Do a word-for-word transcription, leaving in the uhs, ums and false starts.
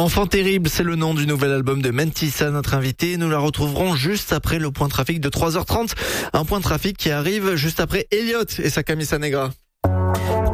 Enfant terrible, c'est le nom du nouvel album de Mentissa, notre invité. Nous la retrouverons juste après le point trafic de trois heures trente. Un point trafic qui arrive juste après Elliott et sa Camisa Negra.